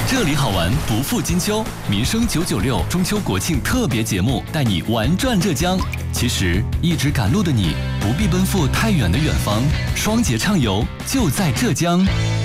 这里好玩不负金秋，民生996中秋国庆特别节目带你玩转浙江。其实一直赶路的你不必奔赴太远的远方，双节畅游就在浙江。